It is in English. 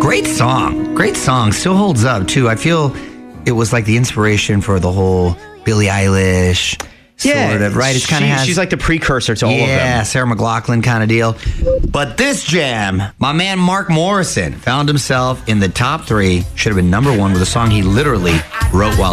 Great song. Still holds up, too. I feel it was like the inspiration for the whole Billie Eilish sort of, right? It's kind of she's like the precursor to all of them. Yeah, Sarah McLachlan kind of deal. But this jam, my man Mark Morrison found himself in the top 3. Should have been number 1 with a song he literally wrote while